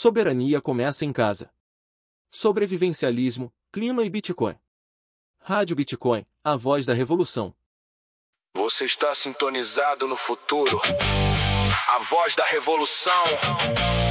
Soberania começa em casa. Sobrevivencialismo, clima e Bitcoin. Rádio Bitcoin, a voz da revolução. Você está sintonizado no futuro. A voz da revolução.